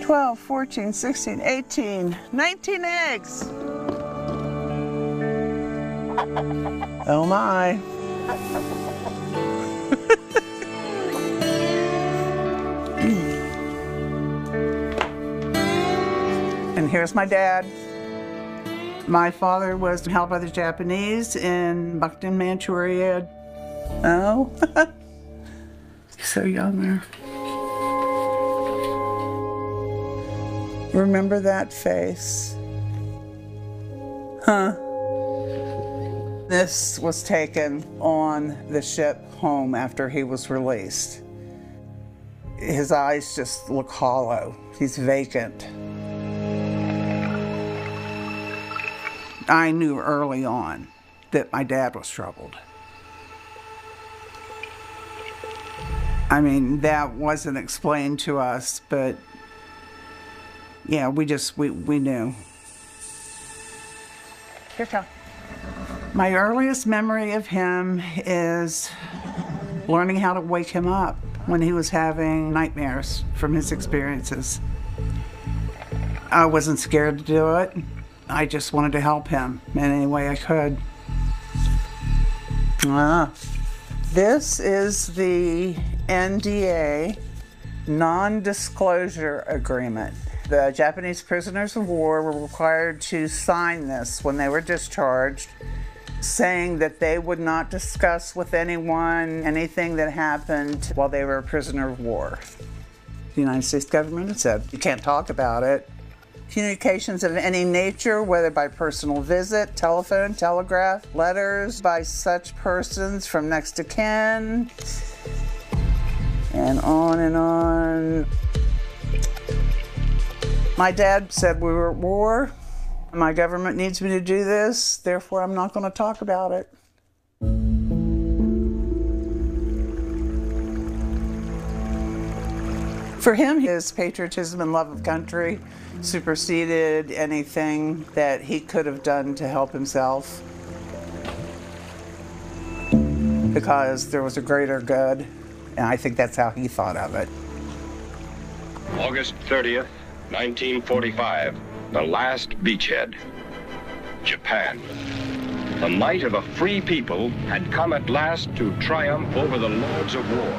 12, 14, 16, 18, 19 eggs. Oh my. And here's my dad. My father was held by the Japanese in Bakhtin, Manchuria. Oh, so young there. Remember that face? Huh? This was taken on the ship home after he was released. His eyes just look hollow. He's vacant. I knew early on that my dad was troubled. I mean, that wasn't explained to us, but yeah, we knew. Here, come. My earliest memory of him is learning how to wake him up when he was having nightmares from his experiences. I wasn't scared to do it. I just wanted to help him in any way I could. This is the NDA, non-disclosure agreement. The Japanese prisoners of war were required to sign this when they were discharged, saying that they would not discuss with anyone anything that happened while they were a prisoner of war. The United States government had said, you can't talk about it. Communications of any nature, whether by personal visit, telephone, telegraph, letters by such persons from next to kin, and on and on. My dad said we were at war. My government needs me to do this, therefore I'm not going to talk about it. For him, his patriotism and love of country superseded anything that he could have done to help himself, because there was a greater good, and I think that's how he thought of it. August 30th, 1945, the last beachhead, Japan. The might of a free people had come at last to triumph over the lords of war.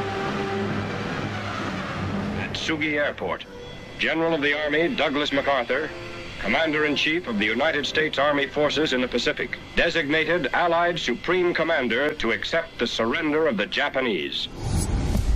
At Sugi Airport, General of the Army Douglas MacArthur, Commander-in-Chief of the United States Army Forces in the Pacific, designated Allied Supreme Commander to accept the surrender of the Japanese.